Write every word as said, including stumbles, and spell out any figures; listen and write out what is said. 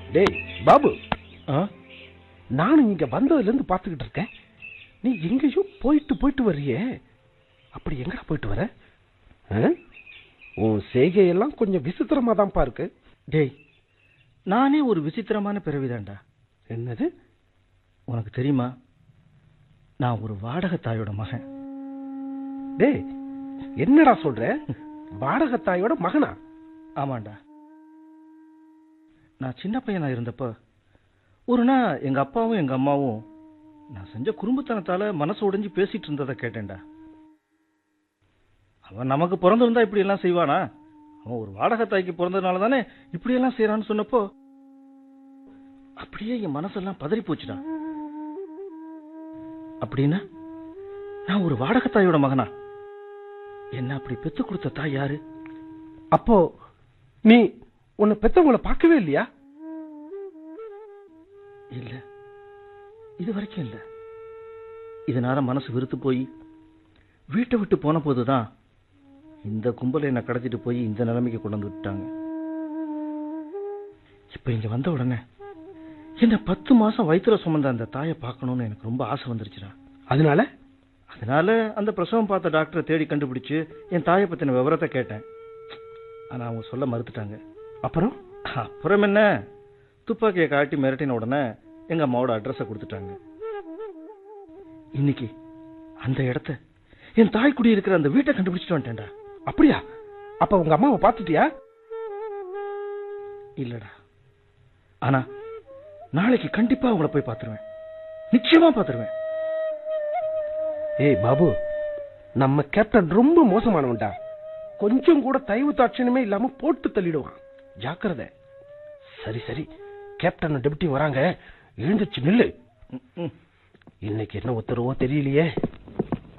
டேய் பாபு, நானும் இங்க வந்ததுல இருந்து பாத்துக்கிட்டு இருக்கேன். நீ எங்கேயும் போயிட்டு போயிட்டு வர்றியே, அப்படி எங்கடா போயிட்டு வர? உன் செய்கையெல்லாம் கொஞ்சம் விசித்திரமா தான்ப்பா இருக்கு. டேய், நானே ஒரு விசித்திரமான பிறவிதான்டா. என்னது? உனக்கு தெரியுமா, நான் ஒரு வாடகத்தாயோட மகன். டேய், என்னடா சொல்ற? வாடகத்தாயோட மகனா? ஆமாண்டா. நான் சின்ன பையனா இருந்தப்ப ஒரு நாள் எங்க அப்பாவும் எங்க அம்மாவும் நான் செஞ்ச குறும்புத்தனத்தால மனசு உடைஞ்சு பேசிட்டு இருந்ததை கேட்டேன்டா. அவன் நமக்கு பிறந்திருந்தா இப்படி எல்லாம் செய்வானா? அவன் ஒரு வாடகத்தாய்க்கு பிறந்ததுனால தானே இப்படி எல்லாம் செய்யறான்னு சொன்னப்போ அப்படியே என் மனசெல்லாம் பதறி போச்சுடா. அப்படின்னா நான் ஒரு வாடகத்தாயோட மகனா? என்ன அப்படி பெத்து கொடுத்த தாய் யாரு? அப்போ நீ உன்னை பெத்தவங்களை பார்க்கவே இல்லையா? இல்ல, இது வரைக்கும் இல்ல. இதனால மனசு விருத்து போய் வீட்டை விட்டு போன போதுதான் இந்த கும்பலை என்ன கடத்திட்டு போய் இந்த நிலைமைக்கு கொண்டு வந்து விட்டாங்க. இப்ப இங்க வந்த உடனே என்ன பத்து மாசம் வயிற்றுல சுமந்த அந்த தாயை பார்க்கணும்னு எனக்கு ரொம்ப ஆசை வந்துருச்சுடா. அதனால அதனால அந்த பிரசவம் பார்த்த டாக்டரை தேடி கண்டுபிடிச்சு என் தாயை பத்தின விவரத்தை கேட்டேன். ஆனா அவங்க சொல்ல மறுத்துட்டாங்க. அப்புறம் அப்புறம் என்ன, துப்பாக்கியை காட்டி மிரட்டின உடனே எங்க அம்மாவோட அட்ரஸை கொடுத்துட்டாங்க. இன்னைக்கு அந்த இடத்த, என் தாய் குடி இருக்கிற அந்த வீட்டை கண்டுபிடிச்சிட்டு வந்துட்டேன்டா. அப்படியா? அப்ப உங்க அம்மாவை பார்த்துட்டியா? இல்லடா, ஆனா நாளைக்கு கண்டிப்பா அவங்கள போய் பார்த்துருவேன். நிச்சயமா பார்த்துருவேன். ஏய் பாபு, நம்ம கேப்டன் ரொம்ப மோசமானவன்டா. கொஞ்சம் கூட தயவு தாட்சணமே இல்லாம போட்டு தள்ளிடுவான். ஜாக்கிரதை. சரி சரி, கேப்டன் டெபுட்டி வராங்க, எழுந்துச்சு நில்லு. இன்னைக்கு என்ன உத்தரவோ தெரியலையே.